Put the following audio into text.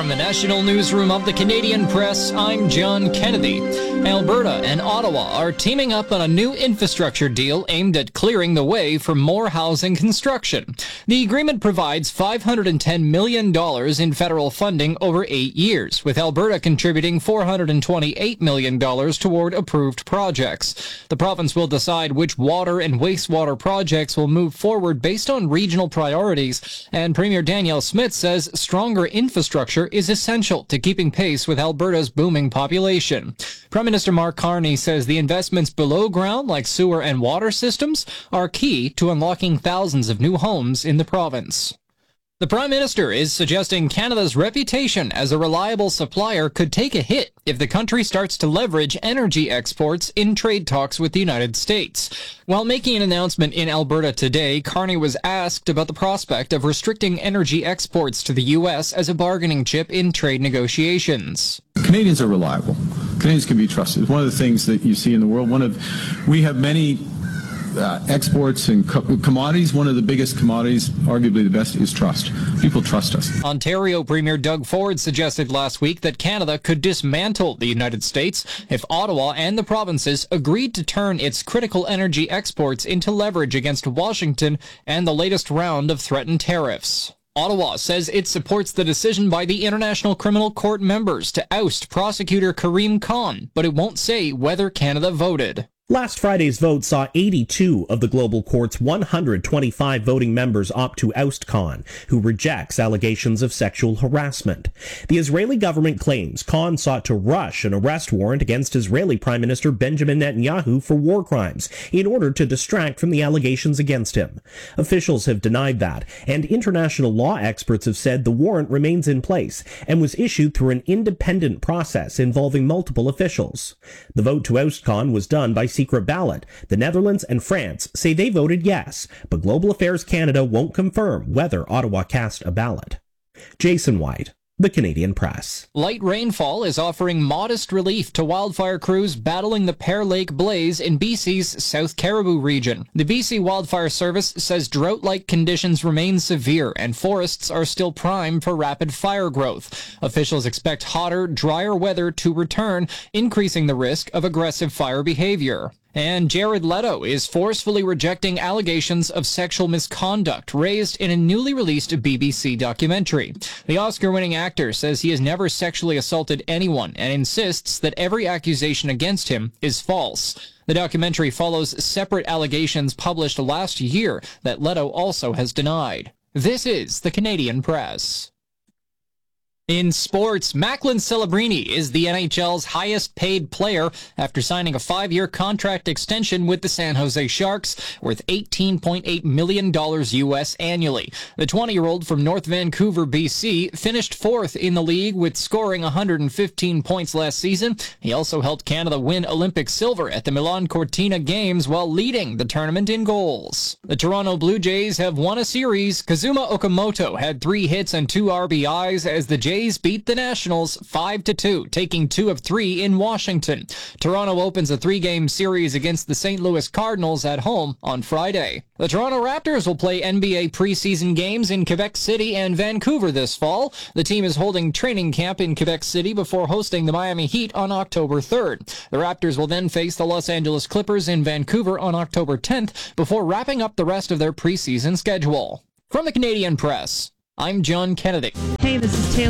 From the National Newsroom of the Canadian Press, I'm John Kennedy. Alberta and Ottawa are teaming up on a new infrastructure deal aimed at clearing the way for more housing construction. The agreement provides $510 million in federal funding over 8 years, with Alberta contributing $428 million toward approved projects. The province will decide which water and wastewater projects will move forward based on regional priorities, and Premier Danielle Smith says stronger infrastructure is essential to keeping pace with Alberta's booming population. Prime Minister Mark Carney says the investments below ground, like sewer and water systems, are key to unlocking thousands of new homes in the province. The Prime Minister is suggesting Canada's reputation as a reliable supplier could take a hit if the country starts to leverage energy exports in trade talks with the United States. While making an announcement in Alberta today, Carney was asked about the prospect of restricting energy exports to the U.S. as a bargaining chip in trade negotiations. Canadians are reliable. Canadians can be trusted. One of the things that you see in the world, we have many exports and commodities. One of the biggest commodities, arguably the best, is trust. People trust us. Ontario Premier Doug Ford suggested last week that Canada could dismantle the United States if Ottawa and the provinces agreed to turn its critical energy exports into leverage against Washington and the latest round of threatened tariffs. Ottawa says it supports the decision by the International Criminal Court members to oust prosecutor Karim Khan, but it won't say whether Canada voted. Last Friday's vote saw 82 of the global court's 125 voting members opt to oust Khan, who rejects allegations of sexual harassment. The Israeli government claims Khan sought to rush an arrest warrant against Israeli Prime Minister Benjamin Netanyahu for war crimes in order to distract from the allegations against him. Officials have denied that, and international law experts have said the warrant remains in place and was issued through an independent process involving multiple officials. The vote to oust Khan was done by secret ballot. The Netherlands and France say they voted yes, but Global Affairs Canada won't confirm whether Ottawa cast a ballot. Jason White, The Canadian Press. Light rainfall is offering modest relief to wildfire crews battling the Pear Lake blaze in BC's South Caribou region. The BC Wildfire Service says drought-like conditions remain severe and forests are still primed for rapid fire growth. Officials expect hotter, drier weather to return, increasing the risk of aggressive fire behavior. And Jared Leto is forcefully rejecting allegations of sexual misconduct raised in a newly released BBC documentary. The Oscar-winning actor says he has never sexually assaulted anyone and insists that every accusation against him is false. The documentary follows separate allegations published last year that Leto also has denied. This is the Canadian Press. In sports, Macklin Celebrini is the NHL's highest-paid player after signing a 5-year contract extension with the San Jose Sharks, worth $18.8 million U.S. annually. The 20-year-old from North Vancouver, BC, finished 4th in the league with scoring 115 points last season. He also helped Canada win Olympic silver at the Milan Cortina Games while leading the tournament in goals. The Toronto Blue Jays have won a series. Kazuma Okamoto had 3 hits and 2 RBIs as the Jays beat the Nationals 5-2, taking 2 of 3 in Washington. Toronto opens a 3-game series against the St. Louis Cardinals at home on Friday. The Toronto Raptors will play NBA preseason games in Quebec City and Vancouver this fall. The team is holding training camp in Quebec City before hosting the Miami Heat on October 3rd. The Raptors will then face the Los Angeles Clippers in Vancouver on October 10th before wrapping up the rest of their preseason schedule. From the Canadian Press, I'm John Kennedy. Hey, this is Taylor